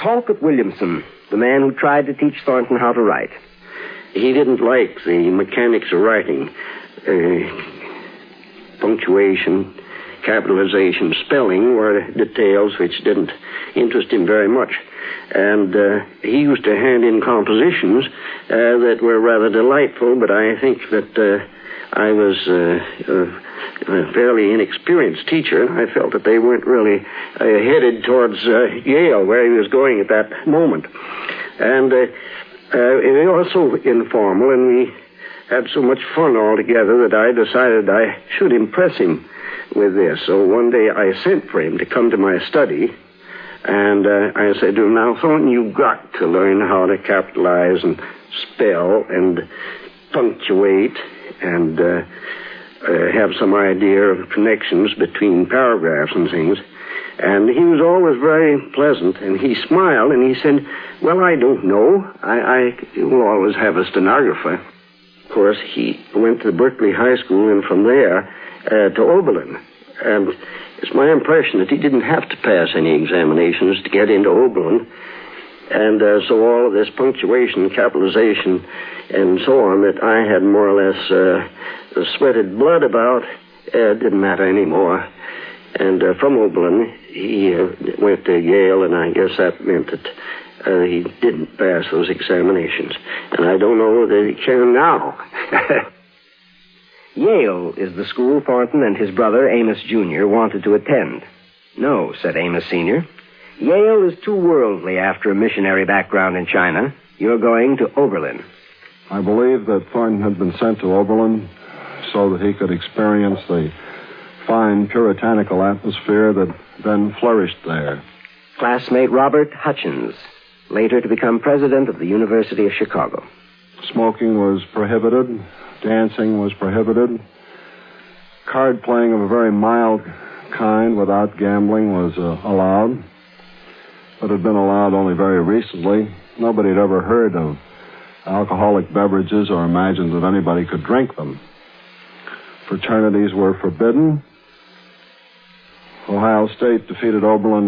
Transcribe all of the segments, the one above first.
Talcott Williamson, the man who tried to teach Thornton how to write. He didn't like the mechanics of writing. Punctuation, capitalization, spelling were details which didn't interest him very much. And he used to hand in compositions that were rather delightful, but I think that I was a fairly inexperienced teacher. I felt that they weren't really headed towards Yale, where he was going at that moment. And it was also informal, and we had so much fun all together that I decided I should impress him with this. So one day I sent for him to come to my study, and I said to him, "Now, Thornton, you've got to learn how to capitalize and spell and punctuate and have some idea of connections between paragraphs and things." And he was always very pleasant, and he smiled, and he said, "Well, I don't know. I will always have a stenographer." Of course, he went to Berkeley High School, and from there to Oberlin. And it's my impression that he didn't have to pass any examinations to get into Oberlin. And so all of this punctuation, capitalization, and so on that I had more or less sweated blood about didn't matter anymore. And from Oberlin, he went to Yale, and I guess that meant that he didn't pass those examinations. And I don't know that he can now. Yale is the school Thornton and his brother, Amos Jr., wanted to attend. "No," said Amos Sr., "Yale is too worldly after a missionary background in China. You're going to Oberlin." I believe that Thornton had been sent to Oberlin so that he could experience the fine puritanical atmosphere that then flourished there. Classmate Robert Hutchins, later to become president of the University of Chicago. Smoking was prohibited. Dancing was prohibited. Card playing of a very mild kind without gambling was allowed, but had been allowed only very recently. Nobody had ever heard of alcoholic beverages or imagined that anybody could drink them. Fraternities were forbidden. Ohio State defeated Oberlin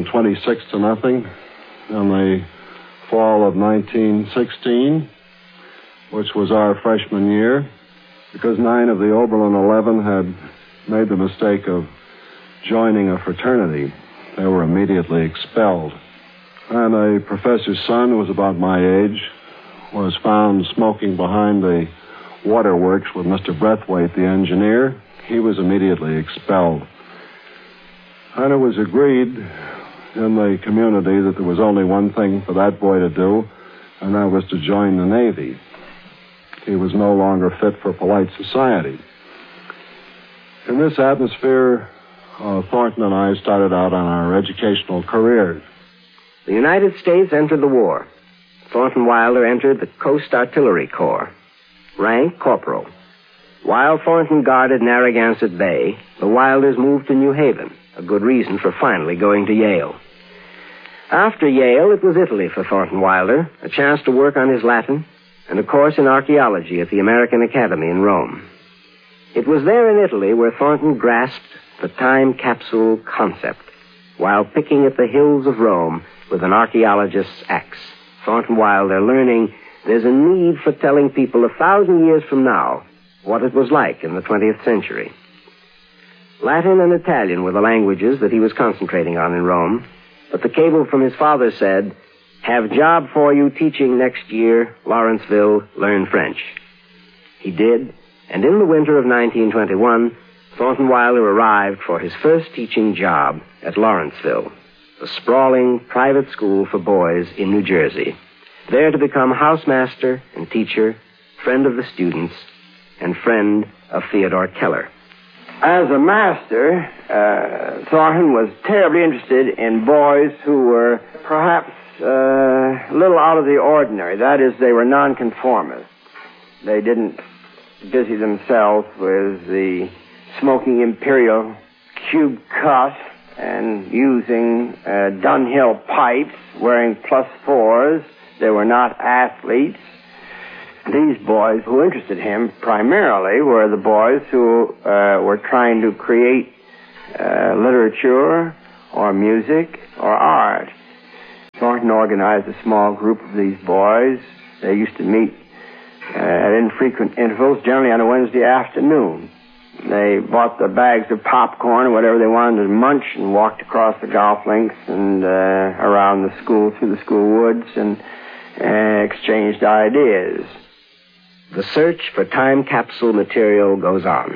126-0 in the fall of 1916, which was our freshman year, because 9 of the Oberlin 11 had made the mistake of joining a fraternity. They were immediately expelled. And a professor's son, who was about my age, was found smoking behind the waterworks with Mr. Brethwaite, the engineer. He was immediately expelled. And it was agreed in the community that there was only one thing for that boy to do, and that was to join the Navy. He was no longer fit for polite society. In this atmosphere, Thornton and I started out on our educational careers. The United States entered the war. Thornton Wilder entered the Coast Artillery Corps. Rank corporal. While Thornton guarded Narragansett Bay, the Wilders moved to New Haven, a good reason for finally going to Yale. After Yale, it was Italy for Thornton Wilder, a chance to work on his Latin, and a course in archaeology at the American Academy in Rome. It was there in Italy where Thornton grasped the time capsule concept, while picking at the hills of Rome with an archaeologist's axe. Thornton Wilder learning there's a need for telling people 1,000 years from now what it was like in the 20th century. Latin and Italian were the languages that he was concentrating on in Rome, but the cable from his father said, "Have job for you teaching next year, Lawrenceville, learn French." He did, and in the winter of 1921, Thornton Wilder arrived for his first teaching job at Lawrenceville, a sprawling private school for boys in New Jersey, there to become housemaster and teacher, friend of the students, and friend of Theodore Keller. As a master, Thornton was terribly interested in boys who were perhaps a little out of the ordinary. That is, they were nonconformists. They didn't busy themselves with the smoking imperial cube cuff and using Dunhill pipes, wearing +4s. They were not athletes. These boys who interested him primarily were the boys who were trying to create literature or music or art. Thornton Thornton organized a small group of these boys. They used to meet at infrequent intervals, generally on a Wednesday afternoon. They bought the bags of popcorn or whatever they wanted to munch and walked across the golf links and around the school, through the school woods, and exchanged ideas. The search for time capsule material goes on.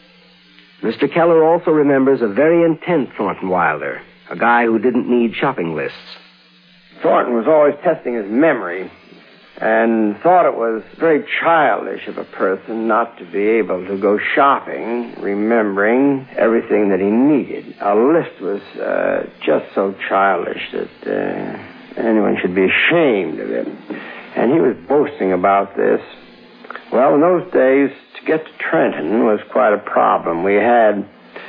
Mr. Keller also remembers a very intent Thornton Wilder, a guy who didn't need shopping lists. Thornton was always testing his memory and thought it was very childish of a person not to be able to go shopping, remembering everything that he needed. A list was just so childish that anyone should be ashamed of it. And he was boasting about this. Well, in those days, to get to Trenton was quite a problem. We had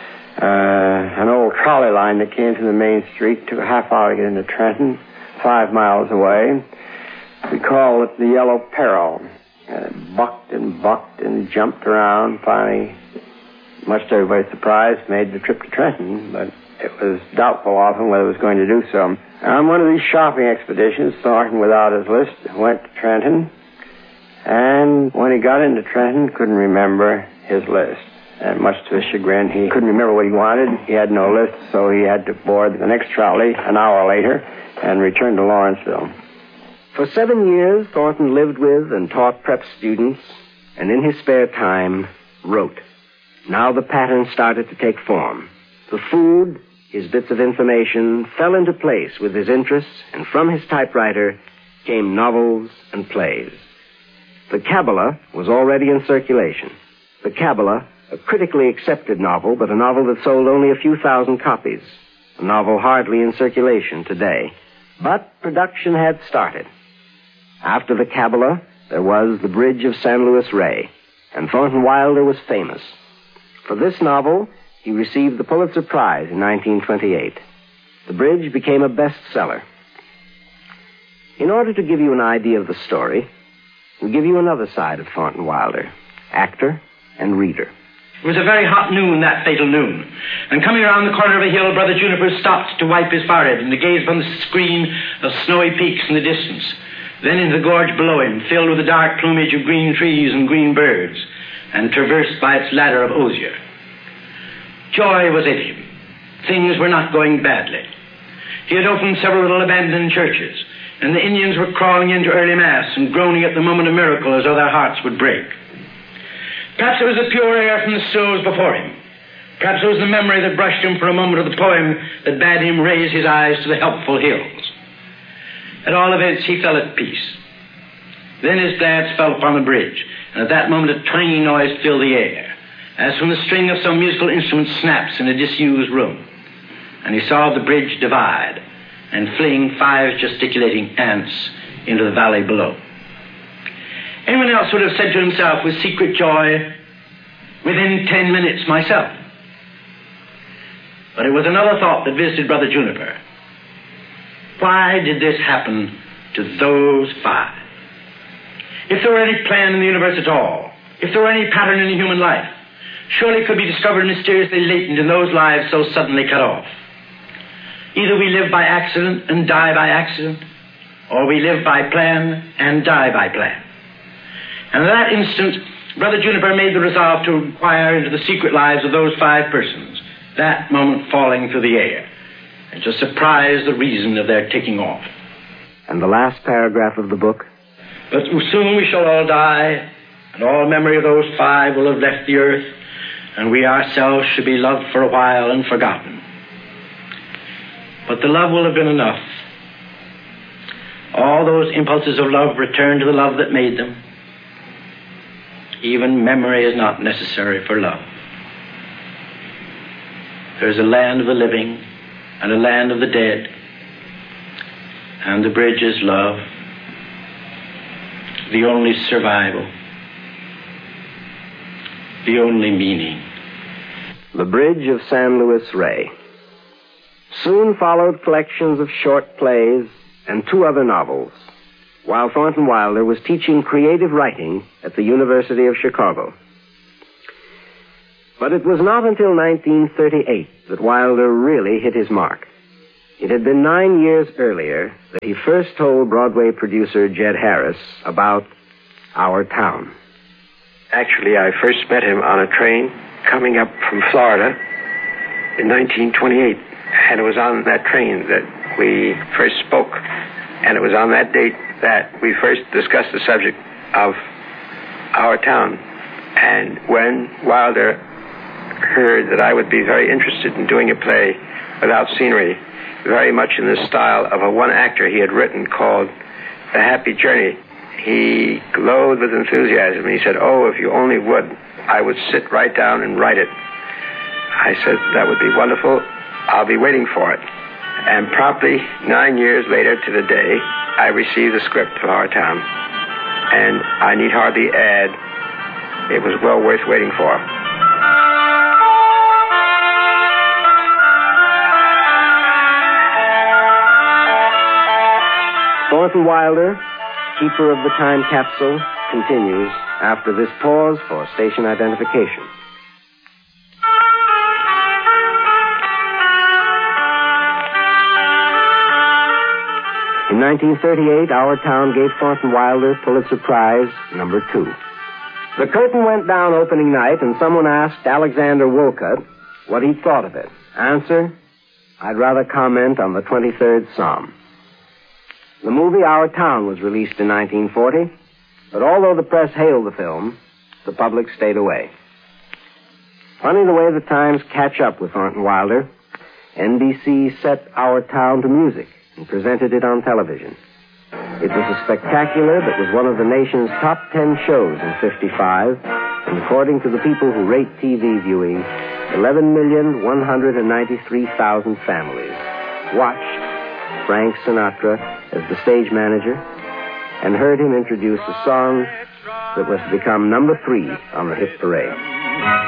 an old trolley line that came to the main street. Took a half hour to get into Trenton, 5 miles away. We called it the Yellow Peril. And it bucked and jumped around. Finally, much to everybody's surprise, made the trip to Trenton, but it was doubtful often whether it was going to do so. On one of these shopping expeditions, Thornton, without his list, went to Trenton. And when he got into Trenton, couldn't remember his list. And much to his chagrin, he couldn't remember what he wanted. He had no list, so he had to board the next trolley an hour later and return to Lawrenceville. For 7 years, Thornton lived with and taught prep students, and in his spare time, wrote. Now the pattern started to take form. The food, his bits of information, fell into place with his interests, and from his typewriter came novels and plays. The Kabbalah was already in circulation. The Kabbalah, a critically accepted novel, but a novel that sold only a few thousand copies. A novel hardly in circulation today. But production had started. After the Kabbalah, there was The Bridge of San Luis Rey, and Thornton Wilder was famous. For this novel, he received the Pulitzer Prize in 1928. The Bridge became a bestseller. In order to give you an idea of the story, we'll give you another side of Thornton Wilder, actor and reader. It was a very hot noon, that fatal noon, and coming around the corner of a hill, Brother Juniper stopped to wipe his forehead and to gaze upon the screen of snowy peaks in the distance, then into the gorge below him, filled with the dark plumage of green trees and green birds, and traversed by its ladder of osier. Joy was in him. Things were not going badly. He had opened several little abandoned churches, and the Indians were crawling into early mass and groaning at the moment of miracle as though their hearts would break. Perhaps it was the pure air from the stoves before him. Perhaps it was the memory that brushed him for a moment of the poem that bade him raise his eyes to the helpful hills. At all events, he felt at peace. Then his glance fell upon the bridge, and at that moment a twanging noise filled the air, as from the string of some musical instrument snaps in a disused room. And he saw the bridge divide and fling 5 gesticulating ants into the valley below. Anyone else would have said to himself with secret joy, within 10 minutes myself. But it was another thought that visited Brother Juniper. Why did this happen to those 5? If there were any plan in the universe at all, if there were any pattern in the human life, surely it could be discovered mysteriously latent in those lives so suddenly cut off. Either we live by accident and die by accident, or we live by plan and die by plan. And at that instant, Brother Juniper made the resolve to inquire into the secret lives of those 5 persons, that moment falling through the air, and to surprise the reason of their taking off. And the last paragraph of the book? But soon we shall all die, and all memory of those 5 will have left the earth, and we ourselves should be loved for a while and forgotten. But the love will have been enough. All those impulses of love return to the love that made them. Even memory is not necessary for love. There is a land of the living and a land of the dead, and the bridge is love, the only survival, the only meaning. The Bridge of San Luis Rey. Soon followed collections of short plays and 2 other novels, while Thornton Wilder was teaching creative writing at the University of Chicago. But it was not until 1938 that Wilder really hit his mark. It had been 9 years earlier that he first told Broadway producer Jed Harris about Our Town. Actually, I first met him on a train coming up from Florida in 1928. And it was on that train that we first spoke. And it was on that date that we first discussed the subject of Our Town. And when Wilder heard that I would be very interested in doing a play without scenery, very much in the style of a one actor he had written called The Happy Journey, he glowed with enthusiasm. He said, "Oh, if you only would, I would sit right down and write it." I said, "That would be wonderful. I'll be waiting for it." And promptly 9 years later to the day, I received the script of Our Town. And I need hardly add, it was well worth waiting for. Thornton Wilder, keeper of the time capsule, continues after this pause for station identification. In 1938, Our Town gave Thornton Wilder Pulitzer Prize number 2. The curtain went down opening night, and someone asked Alexander Wolcott what he thought of it. Answer, "I'd rather comment on the 23rd Psalm." The movie Our Town was released in 1940, but although the press hailed the film, the public stayed away. Funny the way the times catch up with Thornton Wilder. NBC set Our Town to music and presented it on television. It was a spectacular that was one of the nation's top 10 shows in '55, and according to the people who rate TV viewing, 11,193,000 families watched Frank Sinatra as the stage manager and heard him introduce a song that was to become number 3 on the hit parade.